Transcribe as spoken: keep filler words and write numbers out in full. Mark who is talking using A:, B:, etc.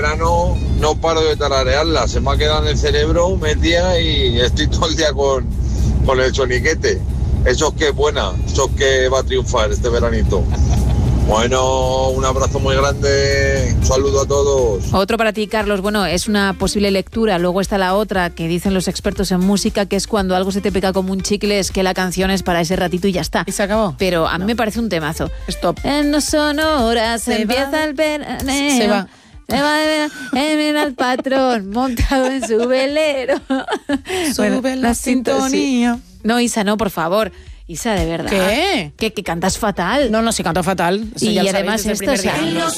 A: verano no paro de tararearla, se me ha quedado en el cerebro metida y estoy todo el día con, con el soniquete. Eso es que es buena, eso es que va a triunfar este veranito. Bueno, un abrazo muy grande, un saludo a todos.
B: Otro para ti, Carlos. Bueno, es una posible lectura. Luego está la otra que dicen los expertos en música, que es cuando algo se te pega como un chicle, es que la canción es para ese ratito y ya está.
C: ¿Y se acabó?
B: Pero a mí
C: no.
B: me parece un temazo.
C: Stop.
B: En no son horas,
C: se
B: empieza
C: va.
B: el veraneo.
C: Se va.
B: Se va mira al patrón montado en su velero.
C: Sube bueno, la sintonía.
B: Sí. No, Isa, no, por favor. Isa, de verdad.
C: ¿Qué?
B: Que, que cantas fatal.
C: No, no, sí canto fatal. Eso
B: y
C: ya
B: además
C: sabéis,
B: esto, o sea,